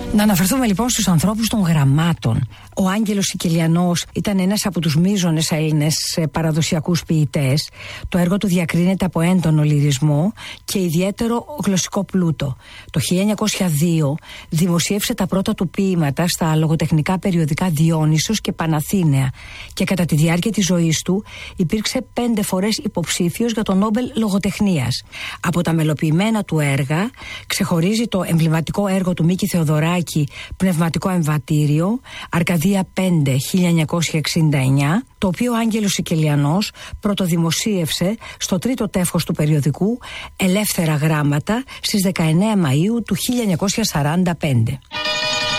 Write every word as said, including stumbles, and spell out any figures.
Να αναφερθούμε λοιπόν στους ανθρώπους των γραμμάτων. Ο Άγγελος Σικελιανός ήταν ένας από τους μείζονες Έλληνες παραδοσιακούς ποιητές. Το έργο του διακρίνεται από έντονο λυρισμό και ιδιαίτερο γλωσσικό πλούτο. Το χίλια εννιακόσια δύο δημοσίευσε τα πρώτα του ποίηματα στα λογοτεχνικά περιοδικά Διόνυσος και Παναθήναια και κατά τη διάρκεια της ζωής του υπήρξε πέντε φορές υποψήφιος για το Νόμπελ Λογοτεχνίας. Από τα μελοποιημένα του έργα ξεχωρίζει το εμβληματικό έργο του Μίκη Θεοδωράκη, Πνευματικό Εμβατήριο, Αρκαδία πέντε χίλια εννιακόσια εξήντα εννιά, το οποίο ο Άγγελος Σικελιανός πρωτοδημοσίευσε στο τρίτο τεύχος του περιοδικού Ελεύθερα Γράμματα στις δεκαεννέα Μαΐου του χίλια εννιακόσια σαράντα πέντε.